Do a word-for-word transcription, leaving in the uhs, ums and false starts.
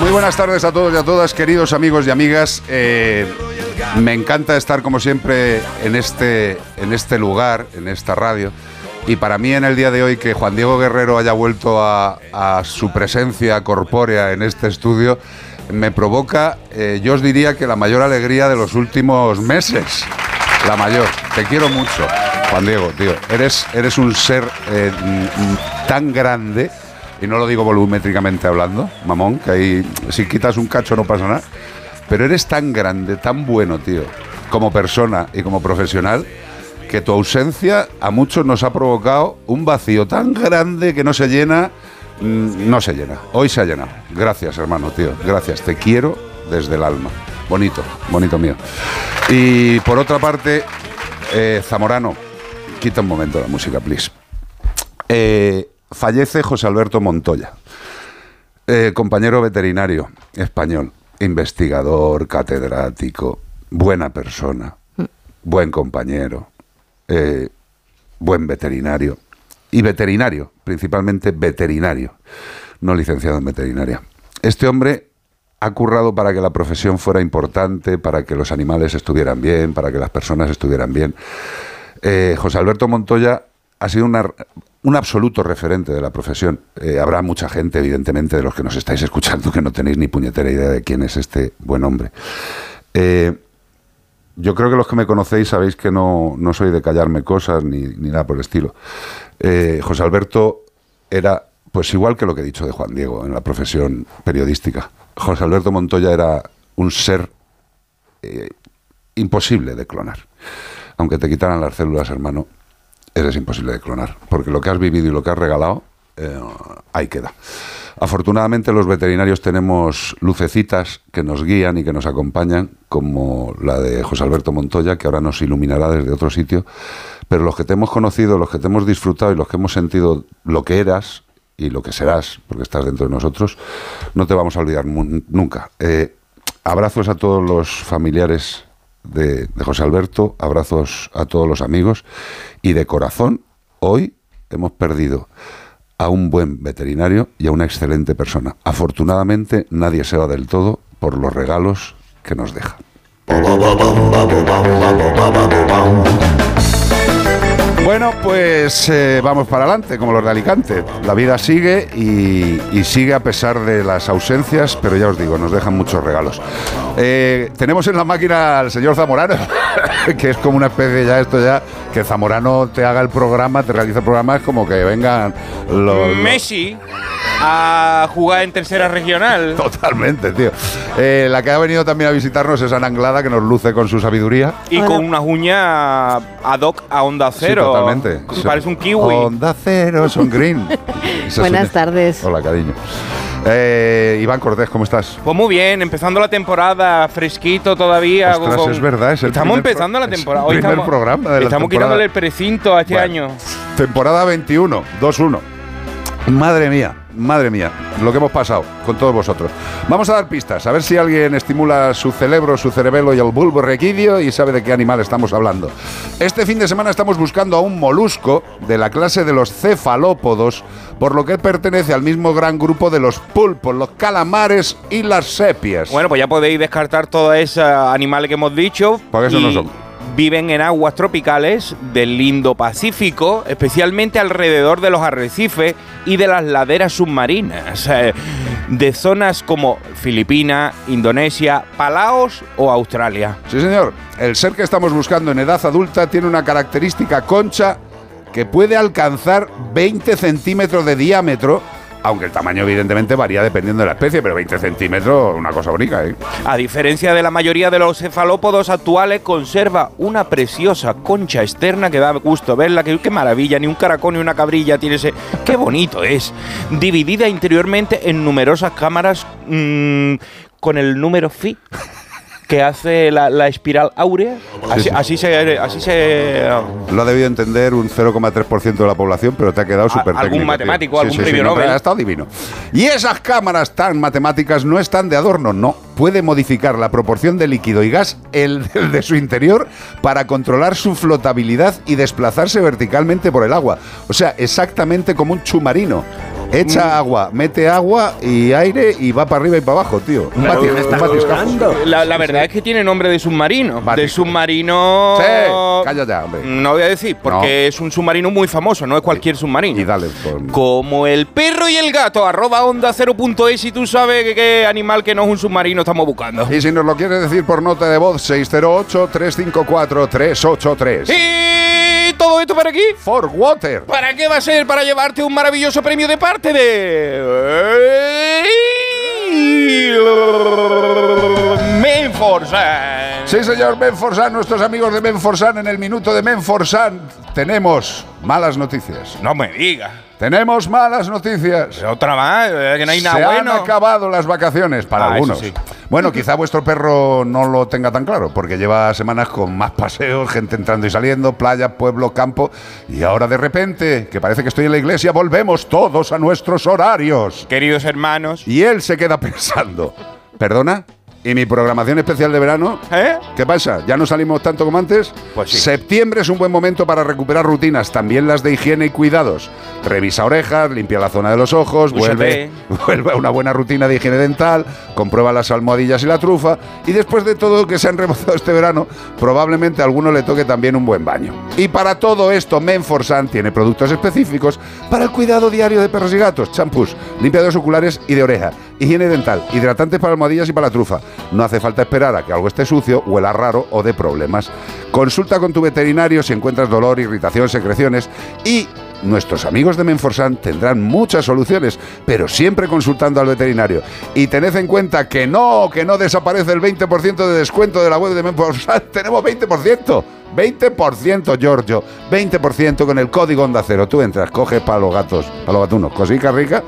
Muy buenas tardes a todos y a todas, queridos amigos y amigas. Eh, me encanta estar, como siempre, en este, en este lugar, en esta radio. Y para mí, en el día de hoy, que Juan Diego Guerrero haya vuelto a, a su presencia corpórea en este estudio, me provoca, eh, yo os diría que la mayor alegría de los últimos meses. La mayor. Te quiero mucho, Juan Diego, tío. Eres, eres un ser eh, tan grande, y no lo digo volumétricamente hablando, mamón, que ahí si quitas un cacho no pasa nada, pero eres tan grande, tan bueno, tío, como persona y como profesional, que tu ausencia a muchos nos ha provocado un vacío tan grande que no se llena, no se llena. Hoy se ha llenado. Gracias, hermano, tío. Gracias. Te quiero desde el alma. Bonito, bonito mío. Y por otra parte, eh, Zamorano, quita un momento la música, please. Eh, fallece José Alberto Montoya, eh, compañero veterinario español, investigador, catedrático, buena persona, buen compañero. Eh, buen veterinario y veterinario, principalmente veterinario, no licenciado en veterinaria. Este hombre ha currado para que la profesión fuera importante, para que los animales estuvieran bien, para que las personas estuvieran bien. Eh, José Alberto Montoya ha sido una, un absoluto referente de la profesión. Eh, habrá mucha gente, evidentemente, de los que nos estáis escuchando, que no tenéis ni puñetera idea de quién es este buen hombre. Eh, Yo creo que los que me conocéis sabéis que no, no soy de callarme cosas ni, ni nada por el estilo. Eh, José Alberto era, pues igual que lo que he dicho de Juan Diego en la profesión periodística. José Alberto Montoya era un ser eh, imposible de clonar. Aunque te quitaran las células, hermano, eres imposible de clonar. Porque lo que has vivido y lo que has regalado, eh, ahí queda. Afortunadamente los veterinarios tenemos lucecitas que nos guían y que nos acompañan, como la de José Alberto Montoya, que ahora nos iluminará desde otro sitio, pero los que te hemos conocido, los que te hemos disfrutado y los que hemos sentido lo que eras y lo que serás, porque estás dentro de nosotros, no te vamos a olvidar nunca. Eh, abrazos a todos los familiares de, de José Alberto, abrazos a todos los amigos, y de corazón, hoy hemos perdido a un buen veterinario y a una excelente persona. Afortunadamente, nadie se va del todo por los regalos que nos deja. Bueno, pues eh, vamos para adelante, como los de Alicante. La vida sigue y, y sigue a pesar de las ausencias, pero ya os digo, nos dejan muchos regalos. Eh, tenemos en la máquina al señor Zamorano, que es como una especie ya, esto ya, que Zamorano te haga el programa, te realiza el programa, es como que vengan los... Messi a jugar en tercera regional. Totalmente, tío. Eh, la que ha venido también a visitarnos es Ana Anglada, que nos luce con su sabiduría. Y Hola. Con unas uñas ad hoc a Onda Cero. Sí, totalmente. Parece un kiwi. Onda Cero, son green. Buenas es tardes. Hola, cariño. Eh, Iván Cortés, ¿cómo estás? Pues muy bien, empezando la temporada, fresquito todavía. Ostras, con... es verdad, es el Estamos empezando pro... la temporada. Hoy primer estamos, programa de la estamos temporada. quitándole el precinto a este bueno, año. Temporada veintiuno, dos uno. Madre mía, madre mía, lo que hemos pasado con todos vosotros. Vamos a dar pistas, a ver si alguien estimula su cerebro, su cerebelo y el bulbo requidio y sabe de qué animal estamos hablando. Este fin de semana estamos buscando a un molusco de la clase de los cefalópodos, por lo que pertenece al mismo gran grupo de los pulpos, los calamares y las sepias. Bueno, pues ya podéis descartar todos esos animales que hemos dicho. Porque eso no son. Viven en aguas tropicales del Indo-Pacífico, especialmente alrededor de los arrecifes y de las laderas submarinas, eh, de zonas como Filipinas, Indonesia, Palaos o Australia. Sí, señor. El ser que estamos buscando en edad adulta tiene una característica concha que puede alcanzar veinte centímetros de diámetro, aunque el tamaño evidentemente varía dependiendo de la especie, pero veinte centímetros, una cosa bonita, ¿eh? A diferencia de la mayoría de los cefalópodos actuales, conserva una preciosa concha externa que da gusto verla, que qué maravilla, ni un caracol ni una cabrilla tiene ese... ¡Qué bonito es! Dividida interiormente en numerosas cámaras mmm, con el número phi que hace la, la espiral áurea. Así, sí, sí. así se... Así se Lo ha debido entender un cero coma tres por ciento de la población, pero te ha quedado súper técnico. Algún matemático, tío. algún sí, sí, premio sí, Nobel. No, ha estado divino. Y esas cámaras tan matemáticas no están de adorno, no. puede modificar la proporción de líquido y gas el, el de su interior para controlar su flotabilidad y desplazarse verticalmente por el agua. O sea, exactamente como un submarino. Echa mm. agua, mete agua y aire y va para arriba y para abajo, tío. Un Claro, batis, un batiscafo. La, la verdad es que tiene nombre de submarino. Batis. De submarino... Sí, calla ya, hombre. No voy a decir, porque no. es un submarino muy famoso, no es cualquier submarino. Y dale. Por... Como el perro y el gato, arroba onda cero punto es, y tú sabes que qué animal que no es un submarino estamos buscando. Y si nos lo quieres decir por nota de voz, seis cero ocho, tres cinco cuatro, tres ocho tres. ¿Y todo esto para aquí? For Water. ¿Para qué va a ser? Para llevarte un maravilloso premio de parte de... Menforsan. Sí, señor, Menforsan, nuestros amigos de Menforsan. En el minuto de Menforsan tenemos malas noticias. No me digas. Tenemos malas noticias. Otra más, que no hay nada Se bueno. han acabado las vacaciones para ah, algunos. Sí. Bueno, quizá vuestro perro no lo tenga tan claro, porque lleva semanas con más paseos, gente entrando y saliendo, playa, pueblo, campo, y ahora de repente, que parece que estoy en la iglesia, volvemos todos a nuestros horarios. Queridos hermanos. Y él se queda pensando, ¿perdona? ¿Y mi programación especial de verano? ¿Eh? ¿Qué pasa? ¿Ya no salimos tanto como antes? Pues sí. Septiembre es un buen momento para recuperar rutinas, también las de higiene y cuidados. Revisa orejas, limpia la zona de los ojos, vuelve, vuelve a una buena rutina de higiene dental, comprueba las almohadillas y la trufa, y después de todo lo que se han rebozado este verano, probablemente a alguno le toque también un buen baño. Y para todo esto, Menforsan tiene productos específicos para el cuidado diario de perros y gatos, champús, limpiadores oculares y de oreja, higiene dental, hidratantes para almohadillas y para la trufa. No hace falta esperar a que algo esté sucio, huela raro o dé problemas. Consulta con tu veterinario si encuentras dolor, irritación, secreciones, y nuestros amigos de Menforsan tendrán muchas soluciones, pero siempre consultando al veterinario. Y tened en cuenta que no, que no desaparece el veinte por ciento de descuento de la web de Menforsan. Tenemos veinte por ciento. veinte por ciento, Giorgio. veinte por ciento con el código Onda Cero. Tú entras, coges para los gatos, para los gatunos, cosica rica,